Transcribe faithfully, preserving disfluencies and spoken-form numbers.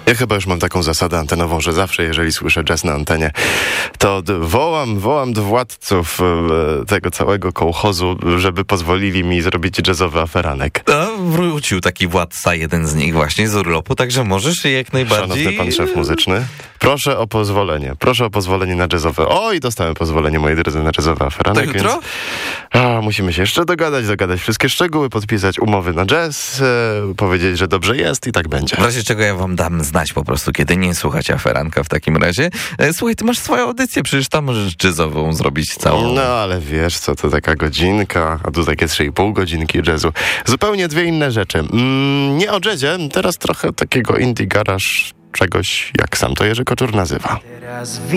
Ja chyba już mam taką zasadę antenową, że zawsze, jeżeli słyszę jazz na antenie, to d- wołam, wołam do władców e, tego całego kołchozu, żeby pozwolili mi zrobić jazzowy aferanek. A wrócił taki władca, jeden z nich właśnie z urlopu, także możesz jak najbardziej... Szanowny pan szef muzyczny, proszę o pozwolenie. Proszę o pozwolenie na jazzowe. O, i dostałem pozwolenie, moi drodzy, na jazzowy aferanek. To jutro? Więc, a, musimy się jeszcze dogadać, dogadać wszystkie szczegóły, podpisać umowy na jazz, e, powiedzieć, że dobrze jest i tak będzie. W razie czego ja wam dam znać po prostu, kiedy nie słuchacie aferanka w takim razie. E, słuchaj, ty masz swoją audycję, przecież tam możesz jazzową zrobić całą. No, ale wiesz co, to taka godzinka, a tu takie trzy i pół godzinki jazzu. Zupełnie dwie inne rzeczy. Mm, nie o jazzie, teraz trochę takiego indie garage, czegoś, jak sam to Jerzy Koczur nazywa. Teraz